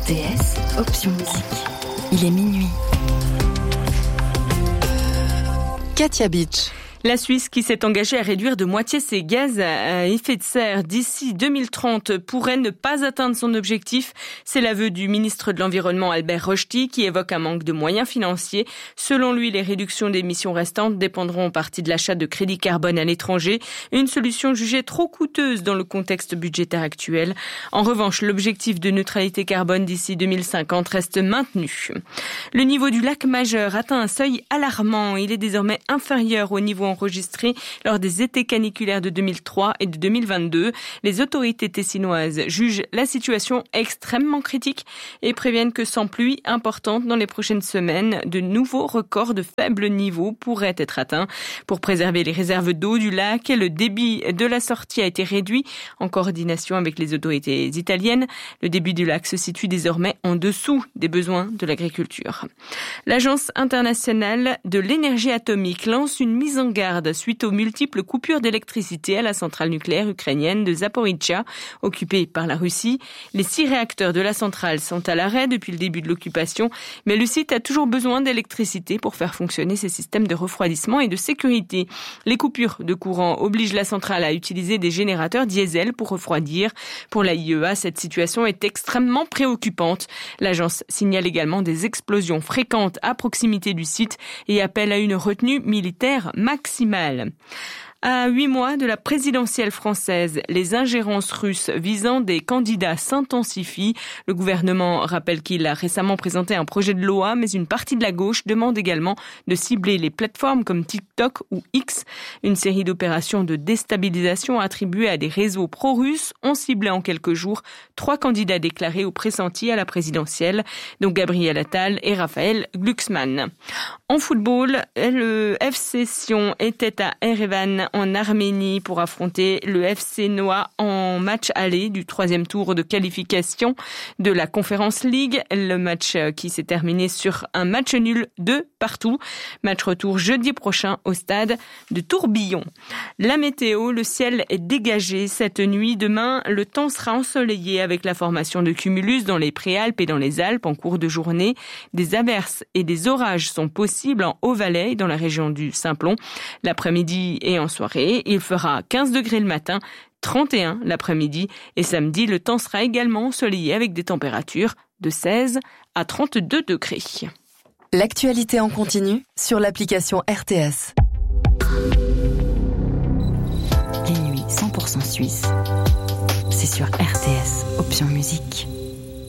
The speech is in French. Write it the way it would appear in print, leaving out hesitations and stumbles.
RTS, option musique. Il est minuit. Katia Beach. La Suisse, qui s'est engagée à réduire de moitié ses gaz à effet de serre d'ici 2030, pourrait ne pas atteindre son objectif. C'est l'aveu du ministre de l'Environnement Albert Rochety, qui évoque un manque de moyens financiers. Selon lui, les réductions d'émissions restantes dépendront en partie de l'achat de crédits carbone à l'étranger, une solution jugée trop coûteuse dans le contexte budgétaire actuel. En revanche, l'objectif de neutralité carbone d'ici 2050 reste maintenu. Le niveau du lac Majeur atteint un seuil alarmant. Il est désormais inférieur au niveau enregistrés lors des étés caniculaires de 2003 et de 2022. Les autorités tessinoises jugent la situation extrêmement critique et préviennent que sans pluie importante dans les prochaines semaines, de nouveaux records de faible niveau pourraient être atteints. Pour préserver les réserves d'eau du lac, le débit de la sortie a été réduit en coordination avec les autorités italiennes. Le débit du lac se situe désormais en dessous des besoins de l'agriculture. L'Agence internationale de l'énergie atomique lance une mise en garde suite aux multiples coupures d'électricité à la centrale nucléaire ukrainienne de Zaporijia, occupée par la Russie. Les 6 réacteurs de la centrale sont à l'arrêt depuis le début de l'occupation, mais le site a toujours besoin d'électricité pour faire fonctionner ses systèmes de refroidissement et de sécurité. Les coupures de courant obligent la centrale à utiliser des générateurs diesel pour refroidir. Pour la IEA, cette situation est extrêmement préoccupante. L'agence signale également des explosions fréquentes à proximité du site et appelle à une retenue militaire maximale. À 8 mois de la présidentielle française, les ingérences russes visant des candidats s'intensifient. Le gouvernement rappelle qu'il a récemment présenté un projet de loi, mais une partie de la gauche demande également de cibler les plateformes comme TikTok ou X. Une série d'opérations de déstabilisation attribuées à des réseaux pro-russes ont ciblé en quelques jours 3 candidats déclarés ou pressentis à la présidentielle, dont Gabriel Attal et Raphaël Glucksmann. En football, le FC Sion était à Erevan en Arménie pour affronter le FC Noah en match aller du 3e tour de qualification de la Conference League. Le match qui s'est terminé sur un match nul 2-2. Match retour jeudi prochain au stade de Tourbillon. La météo, le ciel est dégagé cette nuit. Demain, le temps sera ensoleillé avec la formation de cumulus dans les Préalpes et dans les Alpes en cours de journée. Des averses et des orages sont possibles en Haut-Valais dans la région du Simplon. L'après-midi et en soirée, il fera 15 degrés le matin, 31 l'après-midi et samedi, le temps sera également ensoleillé avec des températures de 16 à 32 degrés. L'actualité en continu sur l'application RTS. Les nuits 100% suisses, c'est sur RTS, option musique.